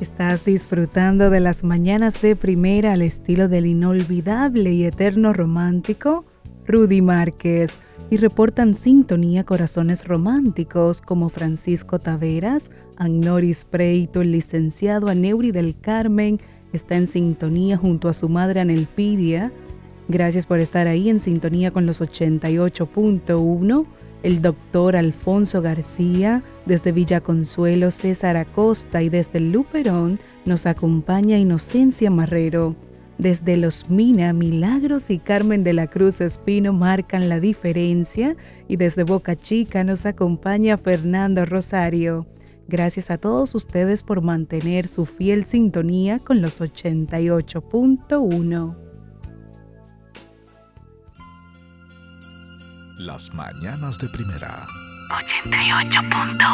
Estás disfrutando de las mañanas de primera al estilo del inolvidable y eterno romántico Rudy Márquez, y reportan sintonía corazones románticos como Francisco Taveras, Agnoris Preito, el licenciado Aneuri del Carmen, está en sintonía junto a su madre Anelpidia. Gracias por estar ahí en sintonía con los 88.1. El doctor Alfonso García, desde Villa Consuelo, César Acosta, y desde Luperón nos acompaña Inocencia Marrero. Desde Los Mina, Milagros y Carmen de la Cruz Espino marcan la diferencia, y desde Boca Chica nos acompaña Fernando Rosario. Gracias a todos ustedes por mantener su fiel sintonía con los 88.1. Las mañanas de primera. 88.1